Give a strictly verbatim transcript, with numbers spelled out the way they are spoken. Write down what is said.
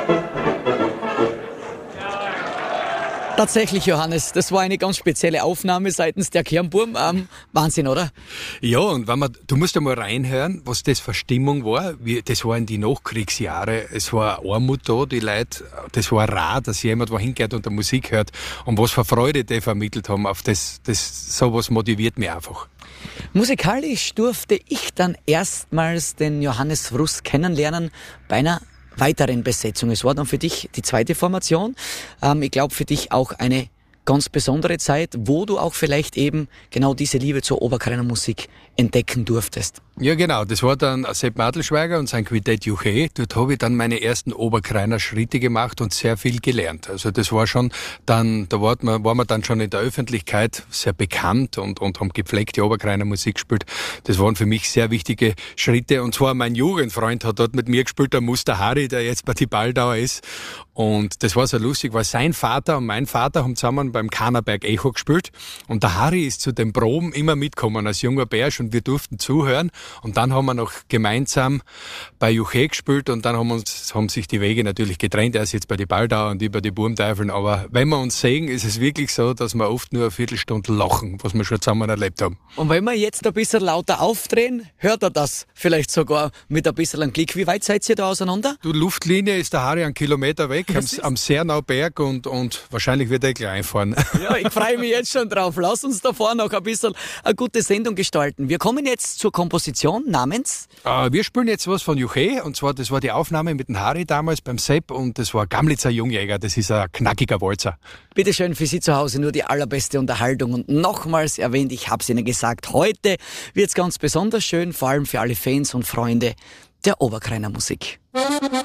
Tatsächlich, Johannes, das war eine ganz spezielle Aufnahme seitens der Kernburm. Ähm, Wahnsinn, oder? Ja, und wenn man, du musst einmal reinhören, was das für Stimmung war. Wie, das waren die Nachkriegsjahre. Es war Armut da, die Leute, das war rar, dass jemand wo hingeht und der Musik hört. Und was für Freude die vermittelt haben, auf das, das, sowas motiviert mich einfach. Musikalisch durfte ich dann erstmals den Johannes Fruss kennenlernen bei einer weiteren Besetzung. Es war dann für dich die zweite Formation. Ähm, ich glaube, für dich auch eine ganz besondere Zeit, wo du auch vielleicht eben genau diese Liebe zur Oberkreiner Musik entdecken durftest. Ja, genau. Das war dann Sepp Madlschweiger und sein Quintett Juche. Dort habe ich dann meine ersten Oberkreiner Schritte gemacht und sehr viel gelernt. Also das war schon dann, da war man, war man dann schon in der Öffentlichkeit sehr bekannt und, und haben gepflegte Oberkreiner Musik gespielt. Das waren für mich sehr wichtige Schritte. Und zwar mein Jugendfreund hat dort mit mir gespielt, der Muster Harry, der jetzt bei die Baldauer ist. Und das war so lustig, weil sein Vater und mein Vater haben zusammen beim Kahnerberg Echo gespielt. Und der Harry ist zu den Proben immer mitgekommen als junger Bärsch und wir durften zuhören. Und dann haben wir noch gemeinsam bei Juche gespielt und dann haben uns, haben sich die Wege natürlich getrennt. Er ist jetzt bei die Baldauer und ich bei die Burmteufeln. Aber wenn wir uns sehen, ist es wirklich so, dass wir oft nur eine Viertelstunde lachen, was wir schon zusammen erlebt haben. Und wenn wir jetzt ein bisschen lauter aufdrehen, hört er das vielleicht sogar mit ein bisschen Klick. Wie weit seid ihr da auseinander? Du, Luftlinie ist der Harry einen Kilometer weg, am, am Sernauberg und, und wahrscheinlich wird er gleich einfahren. Ja, ich freue mich jetzt schon drauf. Lass uns da vorne noch ein bisschen eine gute Sendung gestalten. Wir kommen jetzt zur Komposition namens? Äh, wir spielen jetzt was von Juche und zwar, das war die Aufnahme mit dem Harry damals beim Sepp und das war Gamlitzer Jungjäger, das ist ein knackiger Walzer. Bitte schön für Sie zu Hause nur die allerbeste Unterhaltung und nochmals erwähnt, ich habe es Ihnen gesagt, heute wird es ganz besonders schön, vor allem für alle Fans und Freunde der Oberkreiner Musik.